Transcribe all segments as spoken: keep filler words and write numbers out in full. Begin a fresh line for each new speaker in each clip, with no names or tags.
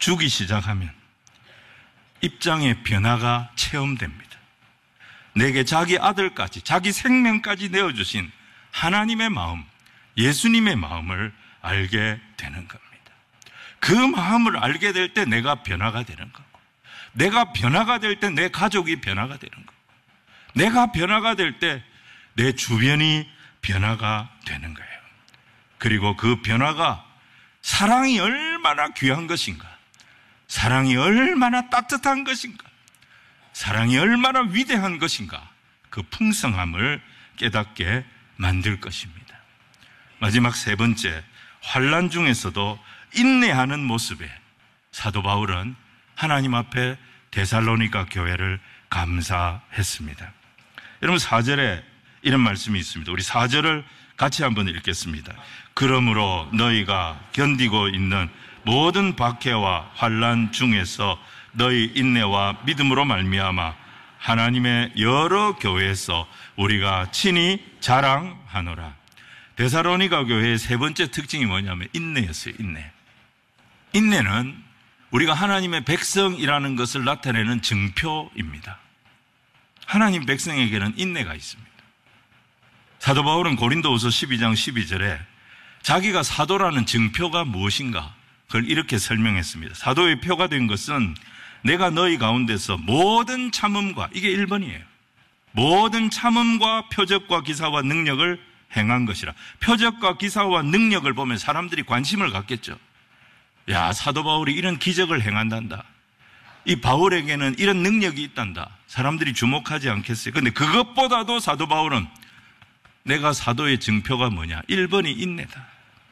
주기 시작하면 입장의 변화가 체험됩니다. 내게 자기 아들까지, 자기 생명까지 내어주신 하나님의 마음, 예수님의 마음을 알게 되는 겁니다. 그 마음을 알게 될 때 내가 변화가 되는 거고, 내가 변화가 될 때 내 가족이 변화가 되는 거고, 내가 변화가 될 때 내 주변이 변화가 되는 거예요. 그리고 그 변화가 사랑이 얼마나 귀한 것인가, 사랑이 얼마나 따뜻한 것인가, 사랑이 얼마나 위대한 것인가, 그 풍성함을 깨닫게 만들 것입니다. 마지막 세 번째, 환난 중에서도 인내하는 모습에 사도 바울은 하나님 앞에 데살로니가 교회를 감사했습니다. 여러분, 사 절에 이런 말씀이 있습니다. 우리 사 절을 같이 한번 읽겠습니다. 그러므로 너희가 견디고 있는 모든 박해와 환난 중에서 너희 인내와 믿음으로 말미암아 하나님의 여러 교회에서 우리가 친히 자랑하노라. 데살로니가 교회의 세 번째 특징이 뭐냐면 인내였어요. 인내. 인내는 우리가 하나님의 백성이라는 것을 나타내는 증표입니다. 하나님 백성에게는 인내가 있습니다. 사도 바울은 고린도후서 십이 장 십이 절에 자기가 사도라는 증표가 무엇인가 그걸 이렇게 설명했습니다. 사도의 표가 된 것은 내가 너희 가운데서 모든 참음과, 이게 일 번이에요. 모든 참음과 표적과 기사와 능력을 행한 것이라. 표적과 기사와 능력을 보면 사람들이 관심을 갖겠죠. 야, 사도 바울이 이런 기적을 행한단다. 이 바울에게는 이런 능력이 있단다. 사람들이 주목하지 않겠어요. 그런데 그것보다도 사도 바울은 내가 사도의 증표가 뭐냐? 일 번이 인내다.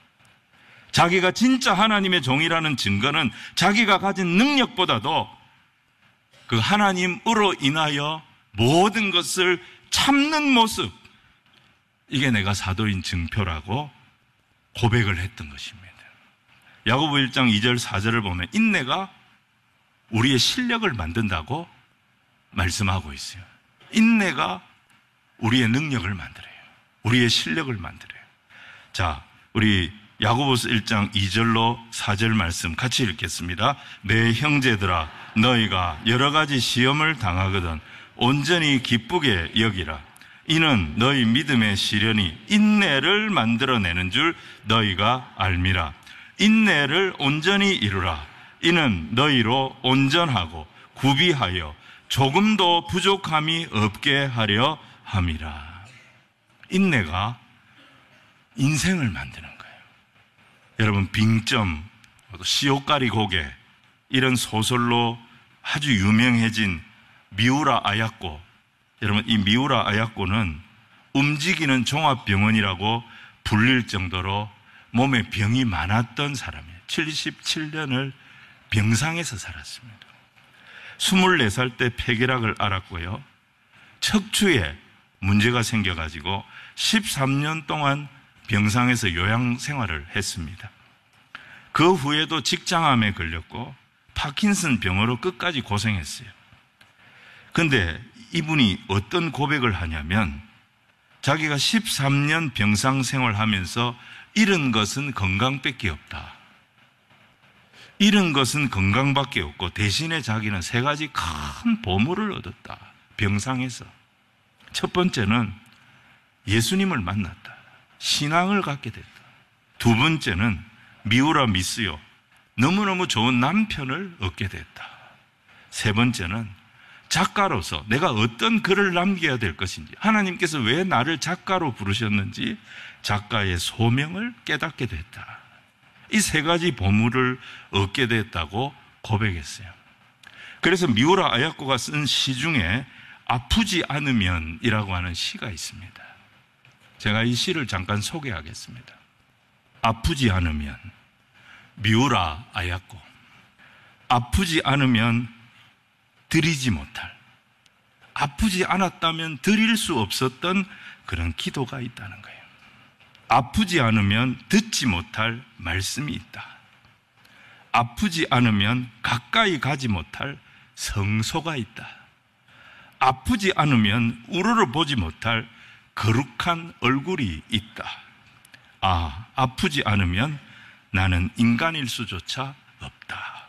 자기가 진짜 하나님의 종이라는 증거는 자기가 가진 능력보다도 그 하나님으로 인하여 모든 것을 참는 모습, 이게 내가 사도인 증표라고 고백을 했던 것입니다. 야고보 일 장 이 절 사 절을 보면 인내가 우리의 실력을 만든다고 말씀하고 있어요. 인내가 우리의 능력을 만들어요. 우리의 실력을 만들어요. 자, 우리 야고보서 일 장 이 절로 사 절 말씀 같이 읽겠습니다. 내 형제들아, 너희가 여러 가지 시험을 당하거든 온전히 기쁘게 여기라. 이는 너희 믿음의 시련이 인내를 만들어내는 줄 너희가 알미라. 인내를 온전히 이루라. 이는 너희로 온전하고 구비하여 조금도 부족함이 없게 하려 함이라. 인내가 인생을 만드는 거예요. 여러분, 빙점, 시옷가리 고개, 이런 소설로 아주 유명해진 미우라 아야코. 여러분, 이 미우라 아야코는 움직이는 종합병원이라고 불릴 정도로 몸에 병이 많았던 사람이에요. 칠십칠 년을 병상에서 살았습니다. 스물네 살 때 폐결핵을 앓았고요. 척추에 문제가 생겨가지고 십삼 년 동안 병상에서 요양 생활을 했습니다. 그 후에도 직장암에 걸렸고 파킨슨 병으로 끝까지 고생했어요. 그런데 이분이 어떤 고백을 하냐면 자기가 십삼 년 병상 생활하면서 잃은 것은 건강밖에 없다. 잃은 것은 건강밖에 없고 대신에 자기는 세 가지 큰 보물을 얻었다. 병상에서. 첫 번째는 예수님을 만났다. 신앙을 갖게 됐다. 두 번째는 미우라 미스요. 너무너무 좋은 남편을 얻게 됐다. 세 번째는 작가로서 내가 어떤 글을 남겨야 될 것인지, 하나님께서 왜 나를 작가로 부르셨는지 작가의 소명을 깨닫게 됐다. 이 세 가지 보물을 얻게 됐다고 고백했어요. 그래서 미우라 아야코가 쓴 시 중에 아프지 않으면이라고 하는 시가 있습니다. 제가 이 시를 잠깐 소개하겠습니다. 아프지 않으면, 미우라 아야코. 아프지 않으면 드리지 못할, 아프지 않았다면 드릴 수 없었던 그런 기도가 있다는 거예요. 아프지 않으면 듣지 못할 말씀이 있다. 아프지 않으면 가까이 가지 못할 성소가 있다. 아프지 않으면 우러러 보지 못할 거룩한 얼굴이 있다. 아, 아프지 않으면 나는 인간일 수조차 없다.